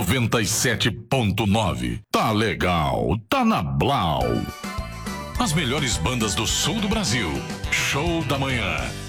97.9. Tá legal, tá na Blau. As melhores bandas do sul do Brasil. Show da manhã.